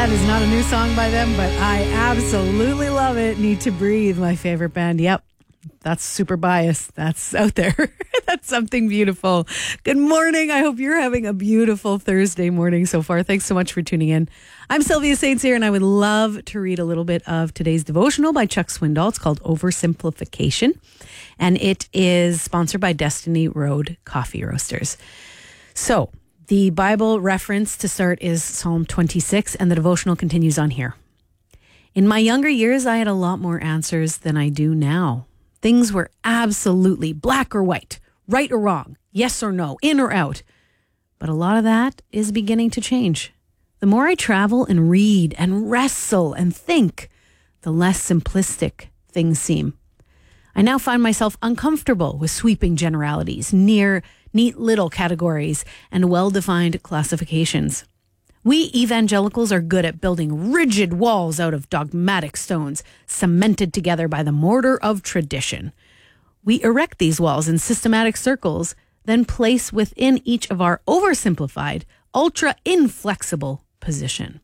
That is not a new song by them, but I absolutely love it. Need to Breathe, my favorite band. Yep, that's super biased. That's out there. That's something beautiful. Good morning. I hope you're having a beautiful Thursday morning so far. Thanks so much for tuning in. I'm Sylvia Saints here, and I would love to read a little bit of today's devotional by Chuck Swindoll. It's called Oversimplification, and it is sponsored by Destiny Road Coffee Roasters. So, the Bible reference to start is Psalm 26, and the devotional continues on here. In my younger years, I had a lot more answers than I do now. Things were absolutely black or white, right or wrong, yes or no, in or out. But a lot of that is beginning to change. The more I travel and read and wrestle and think, the less simplistic things seem. I now find myself uncomfortable with sweeping generalities, neat little categories, and well-defined classifications. We evangelicals are good at building rigid walls out of dogmatic stones, cemented together by the mortar of tradition. We erect these walls in systematic circles, then place within each of our oversimplified, ultra-inflexible position.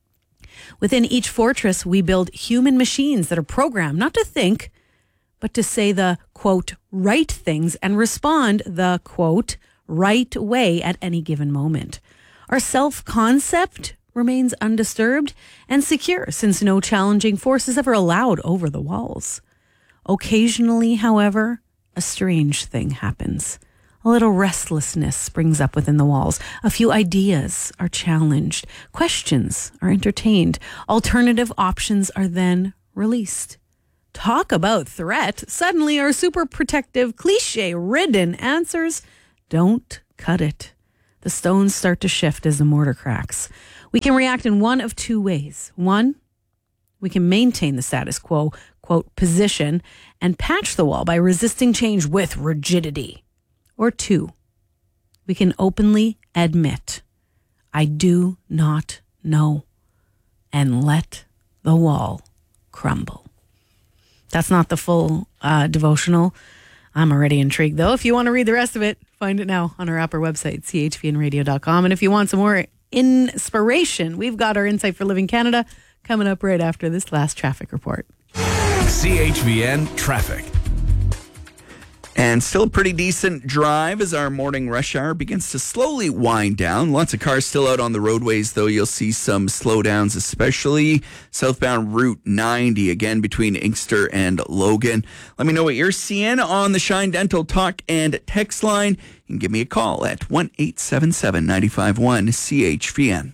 Within each fortress, we build human machines that are programmed not to think, but to say the, quote, right things and respond the, quote, right way at any given moment. Our self-concept remains undisturbed and secure since no challenging force is ever allowed over the walls. Occasionally, however, a strange thing happens. A little restlessness springs up within the walls. A few ideas are challenged. Questions are entertained. Alternative options are then released. Talk about threat. Suddenly our super protective, cliche-ridden answers don't cut it. The stones start to shift as the mortar cracks. We can react in one of two ways. One, we can maintain the status quo, quote, position, and patch the wall by resisting change with rigidity. Or two, we can openly admit, I do not know, and let the wall crumble. That's not the full devotional. I'm already intrigued, though. If you want to read the rest of it, find it now on our app or website, chvnradio.com. And if you want some more inspiration, we've got our Insight for Living Canada coming up right after this last traffic report. CHVN Traffic. And still a pretty decent drive as our morning rush hour begins to slowly wind down. Lots of cars still out on the roadways, though. You'll see some slowdowns, especially southbound Route 90, again, between Inkster and Logan. Let me know what you're seeing on the Shine Dental Talk and text line. You can give me a call at 1-877-951-CHVN.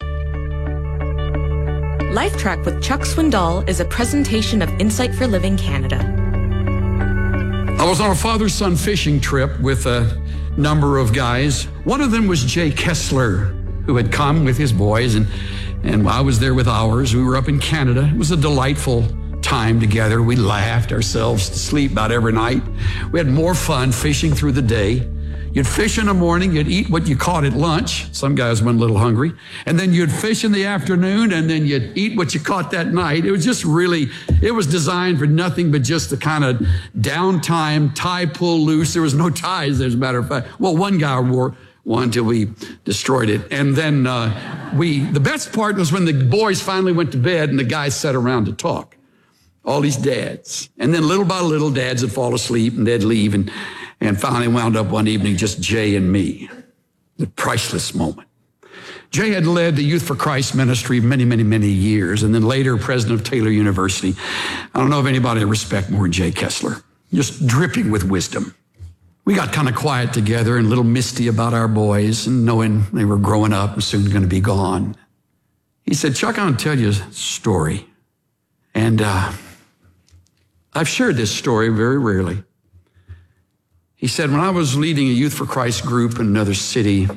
Life Track with Chuck Swindoll is a presentation of Insight for Living Canada. I was on a father-son fishing trip with a number of guys. One of them was Jay Kessler, who had come with his boys, and I was there with ours. We were up in Canada. It was a delightful time together. We laughed ourselves to sleep about every night. We had more fun fishing through the day. You'd fish in the morning, you'd eat what you caught at lunch. Some guys went a little hungry. And then you'd fish in the afternoon, and then you'd eat what you caught that night. It was just really, it was designed for nothing but just the kind of downtime, tie, pull, loose. There was no ties, as a matter of fact. Well, one guy wore one until we destroyed it. And then the best part was when the boys finally went to bed and the guys sat around to talk. All these dads. And then little by little, dads would fall asleep and they'd leave, and finally wound up one evening, just Jay and me. The priceless moment. Jay had led the Youth for Christ ministry many, many, many years, and then later president of Taylor University. I don't know of anybody I respect more than Jay Kessler. Just dripping with wisdom. We got kind of quiet together and a little misty about our boys, and knowing they were growing up and soon going to be gone. He said, Chuck, I'll tell you a story. And I've shared this story very rarely. He said, when I was leading a Youth for Christ group in another city,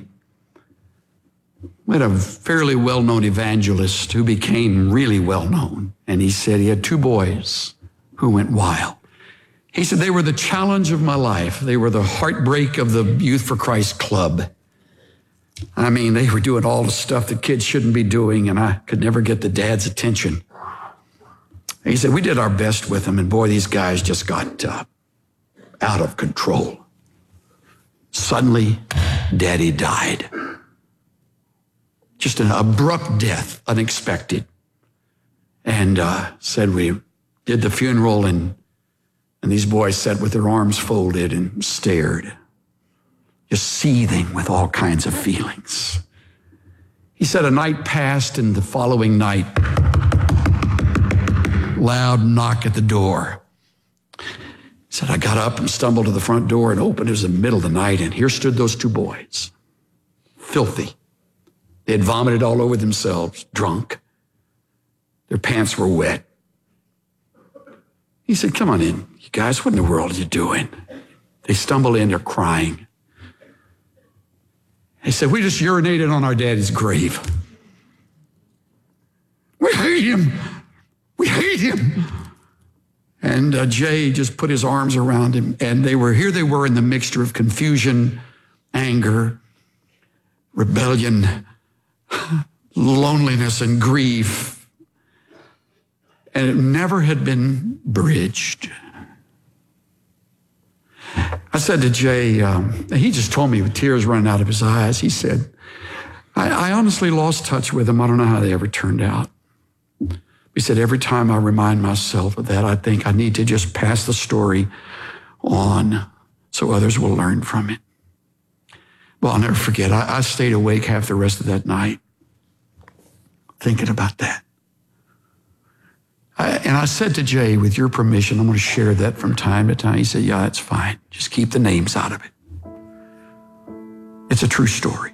we had a fairly well-known evangelist who became really well-known. And he said he had two boys who went wild. He said they were the challenge of my life. They were the heartbreak of the Youth for Christ club. I mean, they were doing all the stuff that kids shouldn't be doing, and I could never get the dad's attention. He said, we did our best with them, and boy, these guys just got out of control. Suddenly, Daddy died. just an abrupt death, unexpected. And said we did the funeral, and these boys sat with their arms folded and stared, just seething with all kinds of feelings. He said a night passed, and the following night, loud knock at the door. He said, I got up and stumbled to the front door and opened. It was the middle of the night, and here stood those two boys, filthy. They had vomited all over themselves, drunk. Their pants were wet. He said, come on in, you guys, what in the world are you doing? They stumble in, they're crying. He said, we just urinated on our daddy's grave. We hate him. We hate him. And Jay just put his arms around him, and they were in the mixture of confusion, anger, rebellion, loneliness, and grief. And it never had been bridged. I said to Jay, he just told me with tears running out of his eyes, he said, I honestly lost touch with them. I don't know how they ever turned out. He said, every time I remind myself of that, I think I need to just pass the story on so others will learn from it. Well, I'll never forget, I stayed awake half the rest of that night thinking about that. And I said to Jay, with your permission, I'm going to share that from time to time. He said, yeah, that's fine. Just keep the names out of it. It's a true story.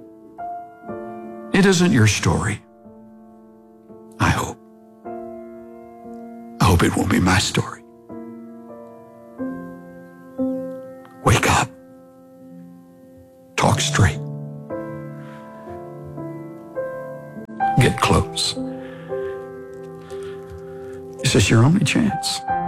It isn't your story. I hope. I hope it won't be my story. Wake up. Talk straight. Get close. This is your only chance.